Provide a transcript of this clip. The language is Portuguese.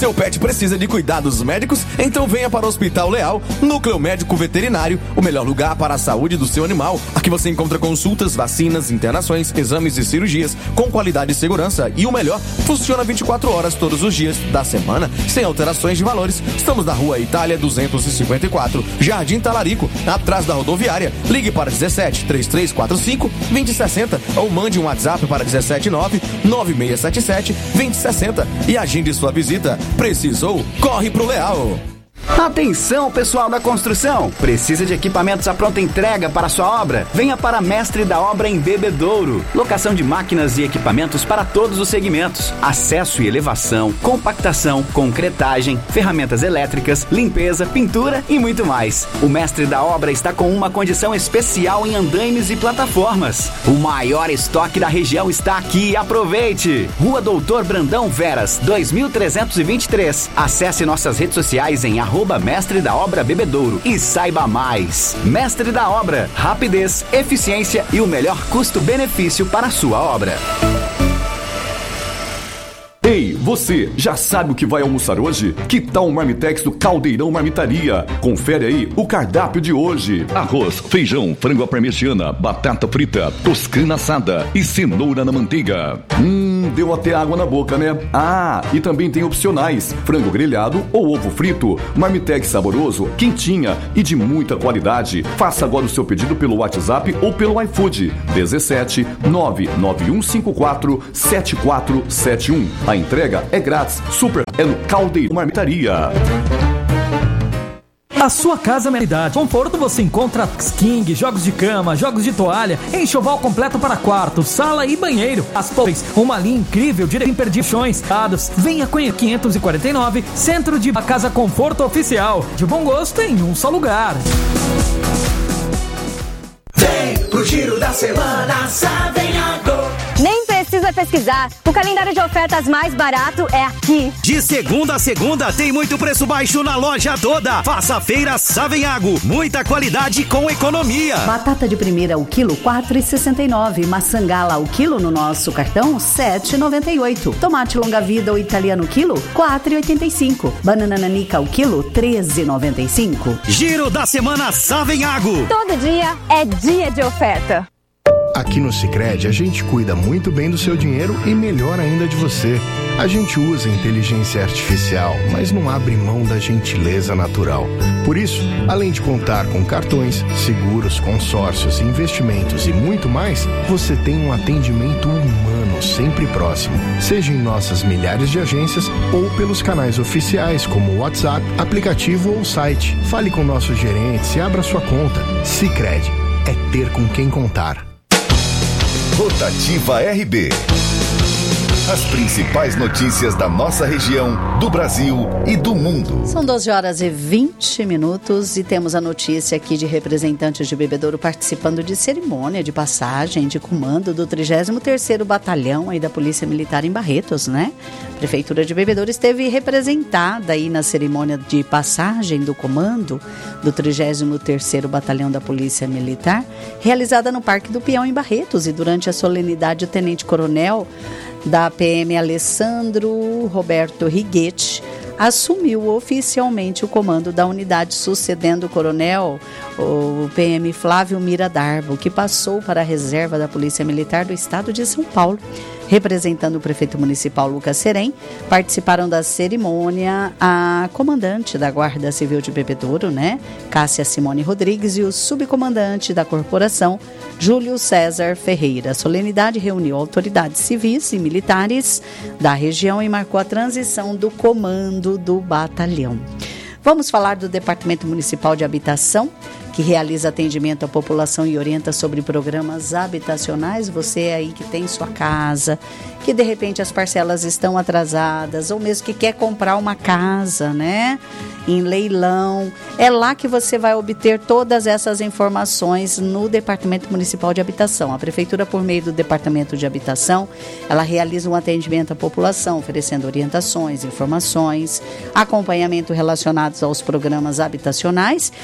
seu pet precisa de cuidados médicos? Então venha para o Hospital Leal, Núcleo Médico Veterinário, o melhor lugar para a saúde do seu animal. Aqui você encontra consultas, vacinas, internações, exames e cirurgias com qualidade e segurança. E o melhor, funciona 24 horas todos os dias da semana, sem alterações de valores. Estamos na Rua Itália 254, Jardim Talarico, atrás da rodoviária. Ligue para 17 3345 2060 ou mande um WhatsApp para 179 9677 2060 e agende sua visita. Precisou? Corre pro Leal! Atenção, pessoal da construção! Precisa de equipamentos à pronta entrega para sua obra? Venha para Mestre da Obra em Bebedouro. Locação de máquinas e equipamentos para todos os segmentos. Acesso e elevação, compactação, concretagem, ferramentas elétricas, limpeza, pintura e muito mais. O Mestre da Obra está com uma condição especial em andaimes e plataformas. O maior estoque da região está aqui. Aproveite! Rua Doutor Brandão Veras, 2323. Acesse nossas redes sociais em @Mestre da Obra Bebedouro e saiba mais. Mestre da Obra, rapidez, eficiência e o melhor custo-benefício para a sua obra. Ei, você, já sabe o que vai almoçar hoje? Que tal um Marmitex do Caldeirão Marmitaria? Confere aí o cardápio de hoje. Arroz, feijão, frango à parmegiana, batata frita, toscana assada e cenoura na manteiga. Deu até água na boca, né? Ah, e também tem opcionais: frango grelhado ou ovo frito. Marmitex saboroso, quentinha e de muita qualidade. Faça agora o seu pedido pelo WhatsApp ou pelo iFood. 17 99154 7471. A entrega é grátis. Super é no Caldeirão Marmitaria. A sua casa melhor conforto você encontra King, jogos de cama, jogos de toalha, enxoval completo para quarto, sala e banheiro. As Pôs, uma linha incrível de imperdíveis dados. Venha conhecer 549, Centro de Casa Conforto Oficial. De bom gosto em um só lugar. Vem pro Giro da Semana Savenhago. Nem precisa pesquisar, o calendário de ofertas mais barato é aqui. De segunda a segunda tem muito preço baixo na loja toda. Faça a feira Savenhago, muita qualidade com economia. Batata de primeira o quilo 4,69. Maçã gala o quilo no nosso cartão 7,98. Tomate longa vida o italiano quilo 4,85. Banana nanica o quilo 13,95. Giro da Semana Savenhago. Todo dia é dia de oferta. Aqui no Sicredi a gente cuida muito bem do seu dinheiro e melhor ainda de você. A gente usa inteligência artificial, mas não abre mão da gentileza natural. Por isso, além de contar com cartões, seguros, consórcios, investimentos e muito mais, você tem um atendimento humano sempre próximo, seja em nossas milhares de agências ou pelos canais oficiais como WhatsApp, aplicativo ou site. Fale com nossos gerentes e abra sua conta. Sicredi é ter com quem contar. Rotativa RB. As principais notícias da nossa região, do Brasil e do mundo. São 12h20 e temos a notícia aqui de representantes de Bebedouro participando de cerimônia de passagem de comando do 33º Batalhão aí da Polícia Militar em Barretos, né? A Prefeitura de Bebedouro esteve representada aí na cerimônia de passagem do comando do 33º Batalhão da Polícia Militar, realizada no Parque do Peão em Barretos, e durante a solenidade o tenente-coronel da PM Alessandro Roberto Righetti assumiu oficialmente o comando da unidade, sucedendo o coronel, o PM Flávio Mira Darbo, que passou para a reserva da Polícia Militar do Estado de São Paulo. Representando o prefeito municipal Lucas Serem, participaram da cerimônia a comandante da Guarda Civil de Bebedouro, Cássia Simone Rodrigues, e o subcomandante da corporação, Júlio César Ferreira. A solenidade reuniu autoridades civis e militares da região e marcou a transição do comando do batalhão. Vamos falar do Departamento Municipal de Habitação, que realiza atendimento à população e orienta sobre programas habitacionais. Você aí que tem sua casa, que de repente as parcelas estão atrasadas, ou mesmo que quer comprar uma casa, em leilão, é lá que você vai obter todas essas informações no Departamento Municipal de Habitação. A Prefeitura, por meio do Departamento de Habitação, ela realiza um atendimento à população, oferecendo orientações, informações, acompanhamento relacionados aos programas habitacionais